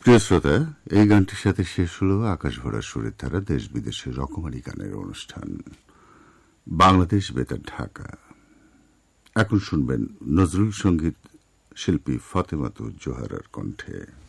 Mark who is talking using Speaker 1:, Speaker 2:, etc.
Speaker 1: প্রিয় শ্রোতা, এই গানটির সাথে শেষ হল আকাশ ভরা সুরের ধারা দেশ বিদেশের রকমারি গানের অনুষ্ঠান বাংলাদেশ বেতার ঢাকা। এখন শুনবেন নজরুল সঙ্গীত শিল্পী ফাতেমাতুজ জোহরার কণ্ঠে।